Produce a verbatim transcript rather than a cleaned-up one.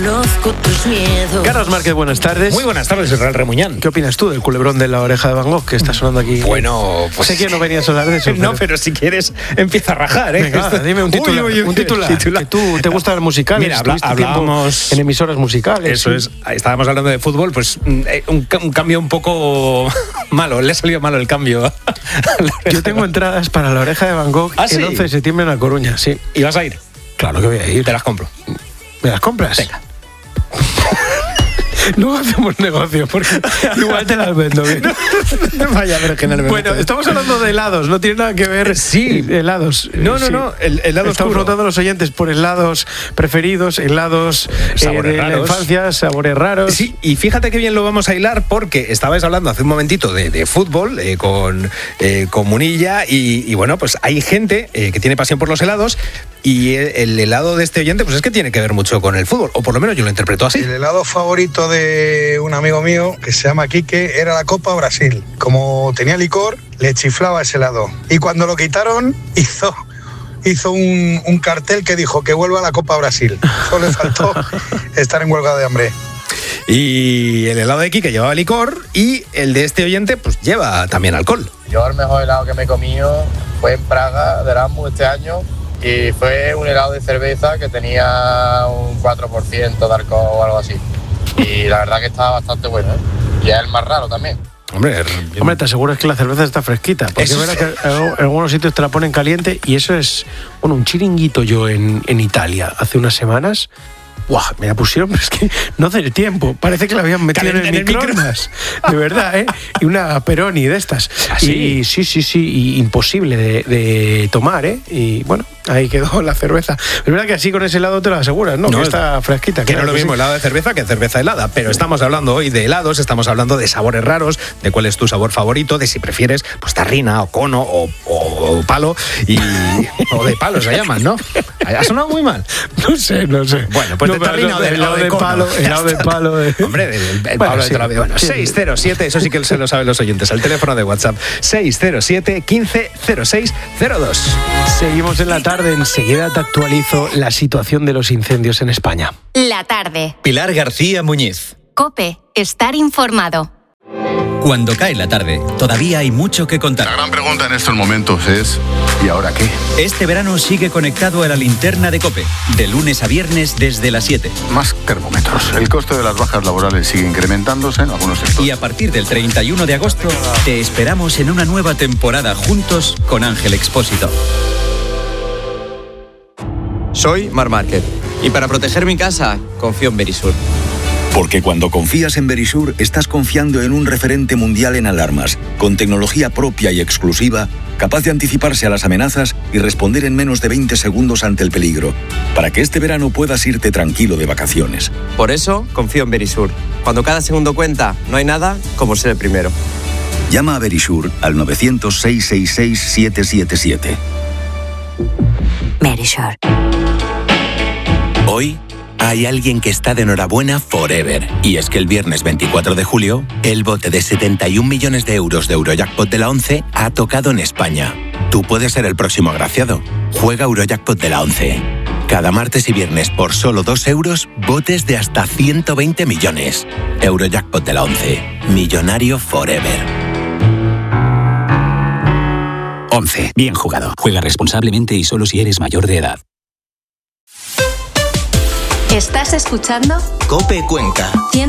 Conozco tus miedos. Carlos Márquez, buenas tardes. Muy buenas tardes, Israel Remuñán. ¿Qué opinas tú del culebrón de la oreja de Van Gogh que está sonando aquí? Bueno, pues... Sé que no venías a hablar de eso. No, pero, pero si quieres, empieza a rajar, ¿eh? Venga, Esto... dime un titular, uy, uy, uy, un titular, titular. que tú te gustan los musicales. Mira, habla, hablábamos... en emisoras musicales. Eso sí. es, estábamos hablando de fútbol, pues un, un cambio un poco malo, le ha salido malo el cambio. Yo tengo entradas para la oreja de Van Gogh ¿Ah, el sí? once de septiembre en La Coruña, sí. ¿Y vas a ir? Claro que voy a ir. Te las compro. ¿Me las compras? Venga. Luego hacemos negocio, porque igual te las vendo bien. Vaya, pero que no le Bueno, estamos hablando de helados, no tiene nada que ver. Sí. Helados. No, no, sí. no, el helado Estamos oscuro. preguntando a los oyentes por helados preferidos, helados Sabores eh, de raros. la infancia, sabores raros. Sí, y fíjate qué bien lo vamos a hilar, porque estabais hablando hace un momentito de, de fútbol eh, con, eh, con Munilla y, y bueno, pues hay gente eh, que tiene pasión por los helados y el, el helado de este oyente pues es que tiene que ver mucho con el fútbol, o por lo menos yo lo interpreto así. El helado favorito de un amigo mío que se llama Quique era la Copa Brasil. Como tenía licor, le chiflaba ese helado. Y cuando lo quitaron, hizo... hizo un, un cartel que dijo que vuelva a la Copa Brasil. Solo le faltó estar en huelga de hambre. Y el helado de Quique llevaba licor y el de este oyente pues lleva también alcohol. Yo el mejor helado que me he comido fue en Praga, de Erasmus, este año, y fue un helado de cerveza que tenía un cuatro por ciento de alcohol o algo así. Y la verdad que estaba bastante bueno, ¿eh? Y es el más raro también. Hombre, Hombre, te aseguras que la cerveza está fresquita, porque Eso es verdad que en algunos sitios te la ponen caliente y eso es, bueno, un chiringuito yo en, en Italia hace unas semanas. ¡Buah! Me la pusieron, pero es que no hace el tiempo. Parece que la habían metido en el microondas. De verdad, ¿eh? Y una Peroni de estas. ¿Así? Y sí, sí, sí, y imposible de, de tomar, ¿eh? Y bueno, ahí quedó la cerveza. Es verdad que así con ese helado te lo aseguras, ¿no? No, que está fresquita. Que claro no lo que mismo sí. helado de cerveza que cerveza helada, pero estamos hablando hoy de helados, estamos hablando de sabores raros, de cuál es tu sabor favorito, de si prefieres pues tarrina o cono o, o, o palo, y, o de palo se llaman, ¿no? Ha sonado muy mal. No sé, no sé. Bueno, pues No, de pero tarrina no, o de, helado o de de cono. palo, Ya helado de está. palo de... Hombre, el, el Bueno, palo de sí. toda la vida. Bueno, Sí. seis cero siete, eso sí que se lo saben los oyentes, el teléfono de WhatsApp, seis cero siete, quince cero seis cero dos. Seguimos en la tarde, enseguida te actualizo la situación de los incendios en España. La tarde. Pilar García Muñiz. COPE. Estar informado. Cuando cae la tarde, todavía hay mucho que La contar. gran pregunta en estos momentos es ¿y ahora qué? Este verano sigue conectado a la linterna de COPE, de lunes a viernes desde las siete. Más termómetros. El coste de las bajas laborales sigue incrementándose en algunos sectores. Y a partir del treinta y uno de agosto, te esperamos en una nueva temporada juntos con Ángel Expósito. Soy Mar Márquez y para proteger mi casa confío en Verisur. Porque cuando confías en Verisur, estás confiando en un referente mundial en alarmas, con tecnología propia y exclusiva, capaz de anticiparse a las amenazas y responder en menos de veinte segundos ante el peligro, para que este verano puedas irte tranquilo de vacaciones. Por eso confío en Verisur. Cuando cada segundo cuenta, no hay nada como ser el primero. Llama a Verisur al novecientos, seiscientos sesenta y seis, siete siete siete. Verisur. Hoy hay alguien que está de enhorabuena forever. Y es que el viernes veinticuatro de julio, el bote de setenta y un millones de euros de Eurojackpot de la ONCE ha tocado en España. Tú puedes ser el próximo agraciado. Juega Eurojackpot de la ONCE. Cada martes y viernes por solo dos euros, botes de hasta ciento veinte millones. Eurojackpot de la ONCE. Millonario forever. once. Bien jugado. Juega responsablemente y solo si eres mayor de edad. ¿Estás escuchando? COPE Cuenca. ciento